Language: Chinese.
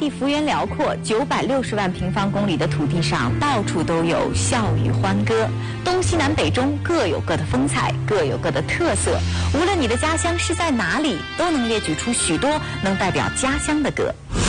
地幅员辽阔，960万平方公里的土地上，到处都有笑语欢歌。东西南北中各有各的风采，各有各的特色。无论你的家乡是在哪里，都能列举出许多能代表家乡的歌。